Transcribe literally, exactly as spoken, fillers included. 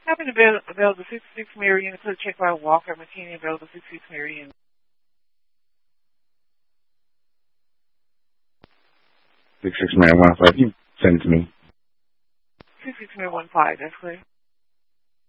Happen to be available sixty-six Marion, please check by Walker McKinney, available sixty-six Marion. sixty-six Marion one five, you send it to me. sixty-six Marion one five, that's clear.